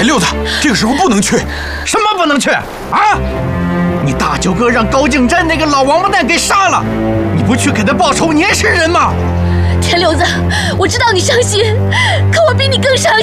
田六子，这个时候不能去。 什么不能去啊？你大舅哥让高敬斋那个老王八蛋给杀了，你不去给他报仇，你还是人吗？ 田六子，我知道你伤心，可我比你更伤心。